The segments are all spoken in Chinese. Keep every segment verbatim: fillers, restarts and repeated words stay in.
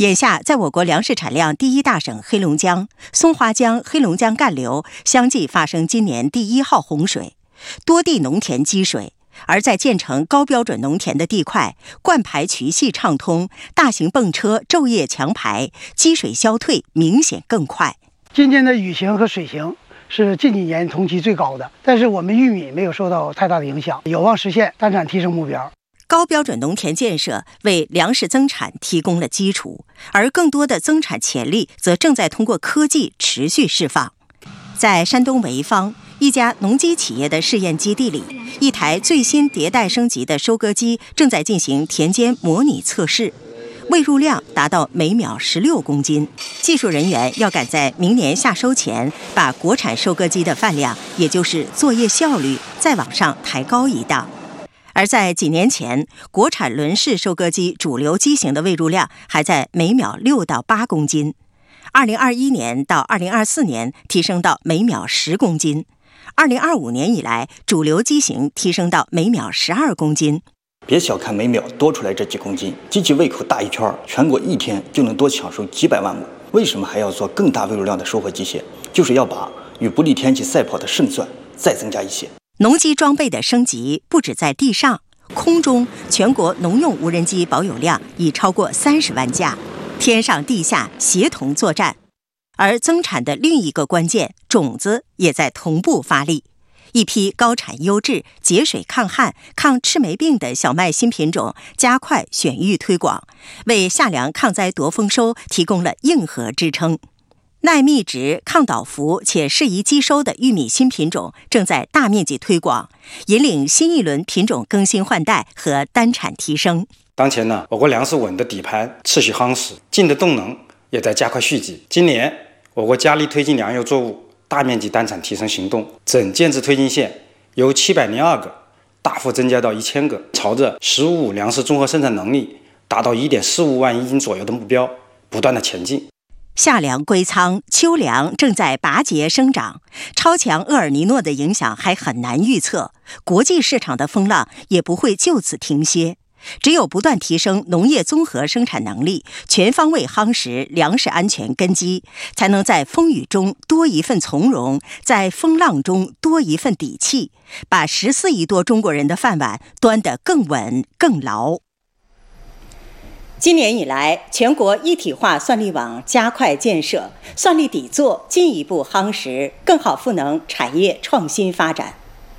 眼下，在我国粮食产量第一大省黑龙江，松花江、黑龙江干流相继发生今年第一号洪水，多地农田积水。而在建成高标准农田的地块，灌排渠系畅通，大型泵车昼夜强排，积水消退明显更快。 今年的雨型和水型是近几年同期最高的，但是我们玉米没有受到太大的影响，有望实现单产提升目标。 高标准农田建设为粮食增产提供了基础，而更多的增产潜力则正在通过科技持续释放。在山东潍坊一家农机企业的试验基地里，一台最新迭代升级的收割机正在进行田间模拟测试，喂入量达到每秒十六公斤。技术人员要赶在明年夏收前，把国产收割机的饭量，也就是作业效率，再往上抬高一档。而在几年前，国产轮式收割机主流机型的喂入量还在每秒六到八公斤。二零二一年到二零二四年提升到每秒十公斤，二零二五年以来，主流机型提升到每秒十二公斤。 别小看每秒多出来这几公斤，机器胃口大一圈，全国一天就能多抢收几百万亩。为什么还要做更大喂入量的收获机械？就是要把与不利天气赛跑的胜算再增加一些。 农机装备的升级不止在地上，空中全国农用无人机保有量已超过三十万架。天上地下协同作战，而增产的另一个关键种子也在同步发力。一批高产优质、节水抗旱、抗赤霉病的小麦新品种加快选育推广，为夏粮抗灾夺丰收提供了硬核支撑。耐密植、抗倒伏且适宜机收的玉米新品种正在大面积推广，引领新一轮品种更新换代和单产提升。 当前呢，我国粮食稳的底盘持续夯实，进的动能也在加快续集。今年，我国加力推进粮油作物大面积单产提升行动，整建制推进线由七百零二个大幅增加到一千个，朝着“十五五”粮食综合生产能力达到 一点四五万亿斤左右的目标不断的前进。 夏粮归仓，秋粮正在拔节生长，超强厄尔尼诺的影响还很难预测，国际市场的风浪也不会就此停歇。只有不断提升农业综合生产能力，全方位夯实粮食安全根基，才能在风雨中多一份从容，在风浪中多一份底气，把十四亿多中国人的饭碗端得更稳更牢。今年以来，全国一体化算力网加快建设，算力底座进一步夯实，更好赋能产业创新发展。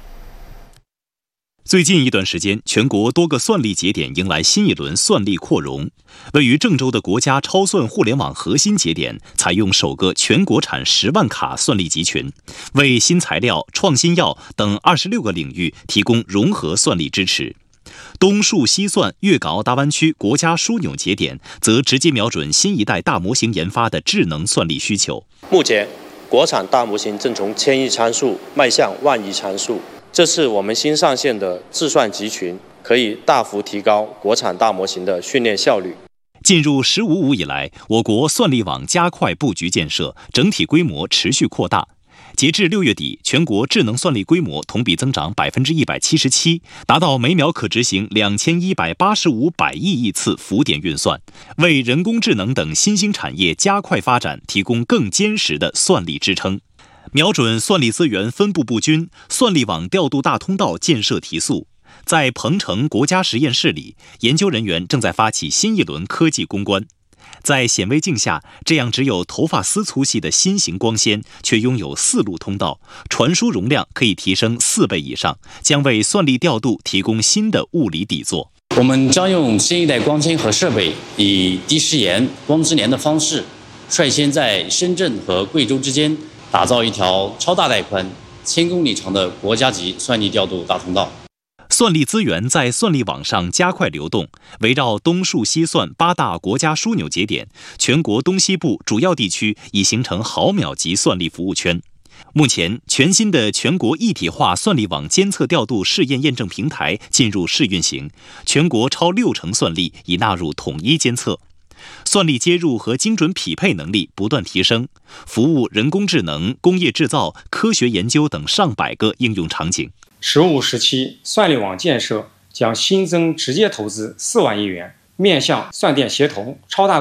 最近一段时间，全国多个算力节点迎来新一轮算力扩容。位于郑州的国家超算互联网核心节点采用首个全国产十万卡算力集群，为新材料、创新药等二十六个领域提供融合算力支持。东数西算粤港澳大湾区国家枢纽节点则直接瞄准新一代大模型研发的智能算力需求。 目前，国产大模型正从千亿参数迈向万亿参数。这次我们新上线的智算集群，可以大幅提高国产大模型的训练效率。 进入“十五五”以来，我国算力网加快布局建设，整体规模持续扩大。截至六月底，全国智能算力规模同比增长百分之一百七十七，达到每秒可执行两千一百八十五百亿亿次浮点运算，为人工智能等新兴产业加快发展提供更坚实的算力支撑。瞄准算力资源分布不均，算力网调度大通道建设提速。在鹏城国家实验室里，研究人员正在发起新一轮科技攻关。在显微镜下，这样只有头发丝粗细的新型光纤，却拥有四路通道，传输容量可以提升四倍以上，将为算力调度提供新的物理底座。 我们将用新一代光纤和设备，以低时延、光之年的方式，率先在深圳和贵州之间打造一条超大带宽、千公里长的国家级算力调度大通道。 算力资源在算力网上加快流动，围绕东数西算八大国家枢纽节点，全国东西部主要地区已形成毫秒级算力服务圈。目前，全新的全国一体化算力网监测调度试验验证平台进入试运行，全国超六成算力已纳入统一监测。算力接入和精准匹配能力不断提升，服务人工智能、工业制造、科学研究等上百个应用场景。 十五时期算力网建设将新增直接投资四万亿元，面向算电协同、超大